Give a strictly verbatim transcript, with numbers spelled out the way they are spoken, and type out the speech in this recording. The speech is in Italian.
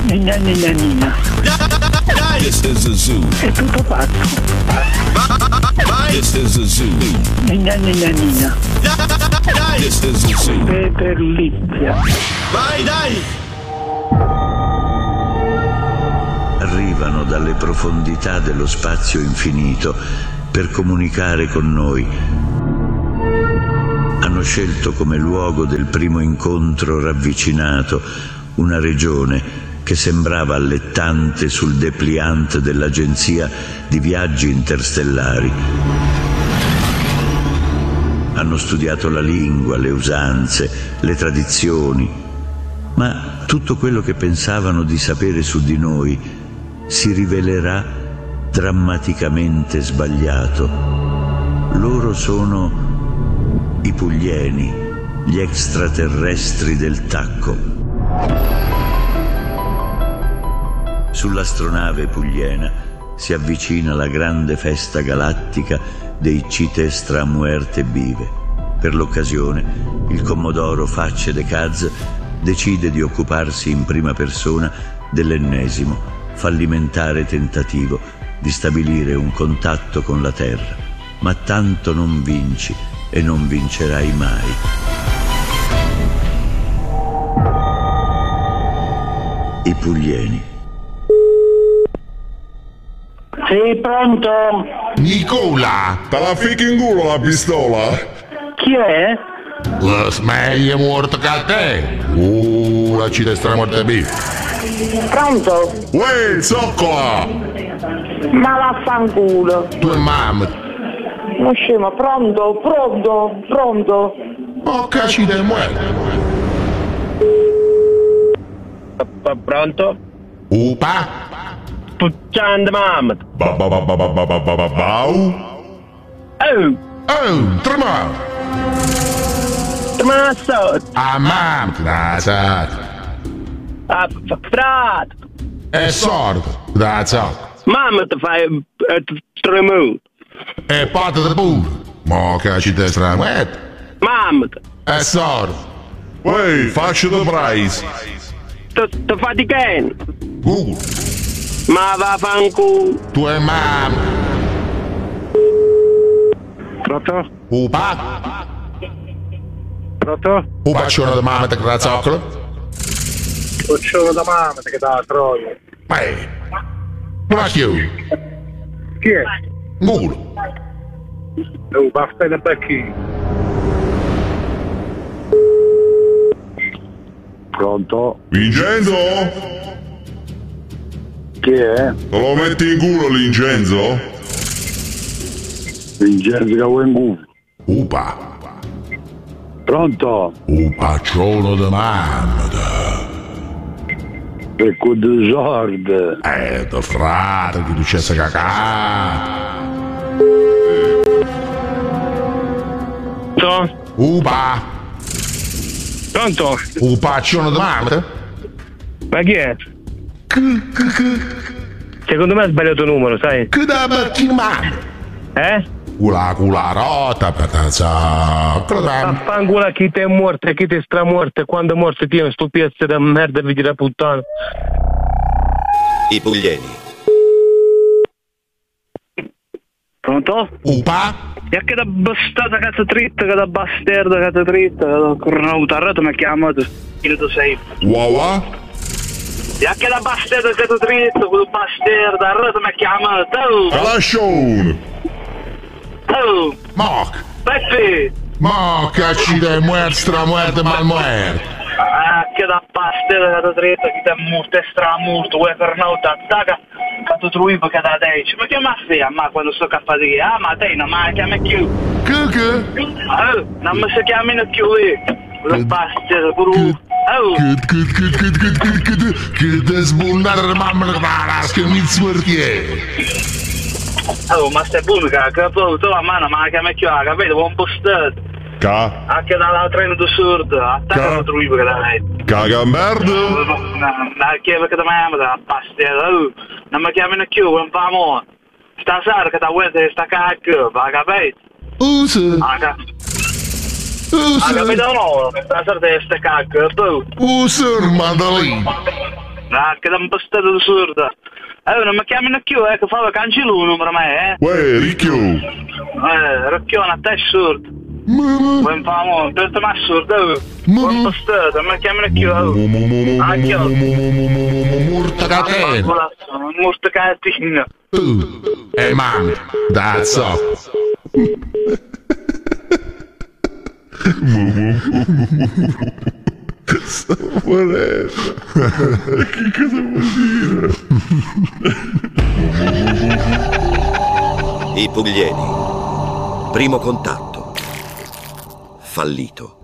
Nina nina nina. This is a zoo. È tutto fatto. This is a zoo. Nina nina nina. This is a zoo. Peter Lizia. Vai, dai! Arrivano dalle profondità dello spazio infinito per comunicare con noi. Hanno scelto come luogo del primo incontro ravvicinato una regione che sembrava allettante sul dépliant dell'agenzia di viaggi interstellari. Hanno studiato la lingua, le usanze, le tradizioni, ma tutto quello che pensavano di sapere su di noi si rivelerà drammaticamente sbagliato. Loro sono i Puglieni, gli extraterrestri del tacco. Sull'astronave pugliena si avvicina la grande festa galattica dei Cites tra muerte vive. Per l'occasione, il commodoro Facce de Caz decide di occuparsi in prima persona dell'ennesimo, fallimentare tentativo di stabilire un contatto con la Terra. Ma tanto non vinci e non vincerai mai. I Puglieni. Sei pronto? Nicola! Te la fichi in culo la pistola? Chi è? La smeglia è morta che te! Uh, la cita è morta B! Pronto? Uè, zoccola! Ma vaffanculo. Tu e mamma! Non scemo, pronto, pronto, pronto. Oh, cacita è morta! Pronto? Upa! Pucciando mamma! Ba ba ba ba ba ba ba ba ba bau! Oh! Oh, tremà! Ma so! Ah, mamma! Grazie! Ah, frate! È sordo! Grazie! Mamma ti fai tremù! È parte del pure! Ma cacita è strana! Mamma! È sordo! Uè, faccio the price! Ti fai di che? Google! Ma vaffanculo! Tu e mamma! Pronto? Upa! Pronto? Upaccione di mamma te grazioccolo? Puccione da mamma che dà la troia. Ehi! Ma chi? Chi è? Google! Oh, basta da becchi. Pronto? Vincenzo? Chi è? Te lo metti in culo l'Incenzo? Vincenzo che vuoi in culo. Upa! Pronto? Upaccione di mamma! Per quel sordo. Eh, da frate che tu c'è sta cacà! Pronto? Upa! Pronto? Upaccione di mamma! Ma chi è? Secondo me ha sbagliato il numero, sai? Che da bacchi mamma! Eh? Cula cula rota, patazza! Vaffanculo a chi ti è morto e chi ti è stramorto e quando è morto ti sto pezzo da merda figli da puttana. I Puglieni. Pronto? Upa? E che da bastata cazzo dritta, che da bastardo cazzo dritta, che da cornuta, arreto mi ha chiamato, chi tu sei? Wawa? E che da bastardo cazzo dritta, quel bastardo, arreto mi ha chiamato, Calascione! oh, Moc! Peppe! Moc, cacci da muerte, stramuerte, malmuerte! Ah, che da bastardo cazzo dritta, chi ti è morto e stramorto, vuoi per notte, attacca, cazzo truivo che da te, ma che ma fai, ma quando sto a fare, ah, ma te non mi chiami più, Che che? oh, non mi si chiamino più lì, quel bastardo, bru. Oh. Che che che che che che che che da sbullare mamma la rasca mi smartiere. Oh, ma stai buono che capo, tu la mano ma che mi chiama, capito? Buon postato. Ca? Anche dalla treno di sordo, attacca la truiva che da lei. Caga merda? Ma che che da mamma da pastel, oh, non mi chiamano più, non famo. Stasera che da vuoi sta cacchio, va capito? Usa. Ah, capito no? Stasera te sta cacchio, tu. Usa, mandolino. Ah, che da un bastardo di sorda. Eh, non mi chiamano più, eh, che fa cancelluno per me, eh. Uè, ricchio. Eh, Rocchione, a te è sordo. Buon famo, tutto ma sordo. Buon bastardo, non mi chiamano più. Anche Murta catena. Morto catena. Eh, man, that's up. Che cosa vuol dire? I Puglieni. Primo contatto. Fallito.